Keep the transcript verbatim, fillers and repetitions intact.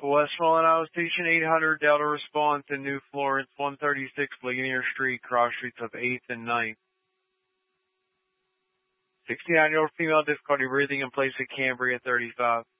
West Mullen Iowa Station, eight hundred Delta response in New Florence, one thirty-six Ligonier Street, cross streets of eighth and ninth. sixty-nine-year-old female, difficulty breathing in place at Cambria, thirty-five.